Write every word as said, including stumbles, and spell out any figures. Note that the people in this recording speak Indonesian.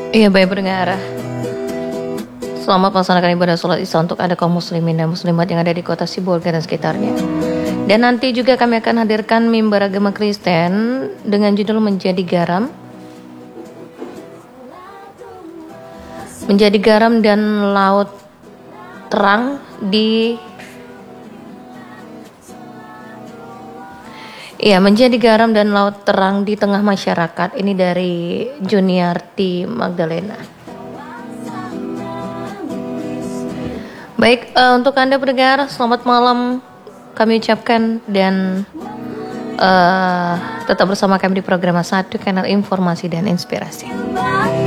Iya, baik pendengar. Selamat melaksanakan ibadah sholat Isya untuk Anda kaum muslimin dan muslimat yang ada di kota Sibolga dan sekitarnya. Dan nanti juga kami akan hadirkan mimbar agama Kristen dengan judul Menjadi Garam. Menjadi garam dan laut terang di Iya, menjadi garam dan laut terang di tengah masyarakat. Ini dari Juniarti Magdalena. Baik, uh, untuk Anda pendengar, selamat malam kami ucapkan dan uh, tetap bersama kami di program satu Kanal Informasi dan Inspirasi.